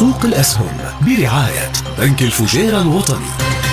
سوق الأسهم برعاية بنك الفجيرة الوطني.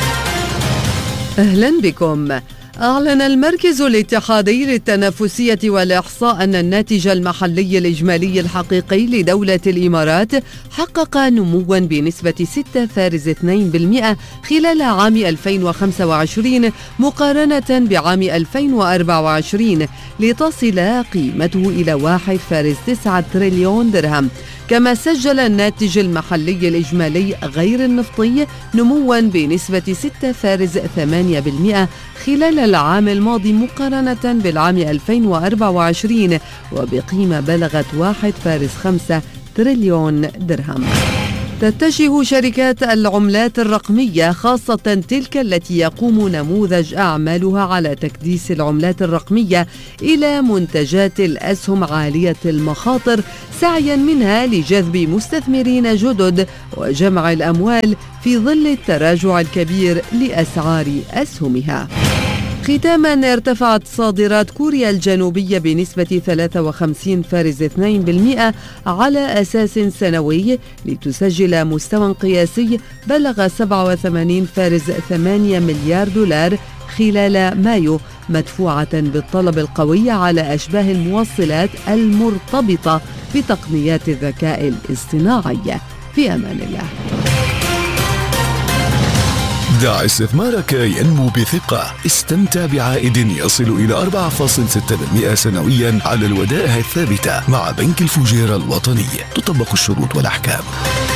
أهلا بكم. أعلن المركز الاتحادي للتنافسية والإحصاء أن الناتج المحلي الإجمالي الحقيقي لدولة الإمارات حقق نمواً بنسبة 6.2% خلال عام 2025 مقارنة بعام 2024 لتصل قيمته إلى 1.9 تريليون درهم. كما سجل الناتج المحلي الإجمالي غير النفطي نمواً بنسبة 6.8% خلال العام الماضي مقارنة بالعام 2024 وبقيمة بلغت 1.5 تريليون درهم. تتجه شركات العملات الرقمية خاصة تلك التي يقوم نموذج أعمالها على تكديس العملات الرقمية إلى منتجات الأسهم عالية المخاطر سعيا منها لجذب مستثمرين جدد وجمع الأموال في ظل التراجع الكبير لأسعار أسهمها. ختاما، ارتفعت صادرات كوريا الجنوبية بنسبة 53.2% على أساس سنوي لتسجل مستوى قياسي بلغ 87.8 مليار دولار خلال مايو، مدفوعة بالطلب القوي على أشباه الموصلات المرتبطة بتقنيات الذكاء الاصطناعي. في أمان الله. دع استثمارك ينمو بثقة. استمتع بعائد يصل إلى 4.6% سنويا على الودائع الثابتة مع بنك الفجيرة الوطني. تطبق الشروط والأحكام.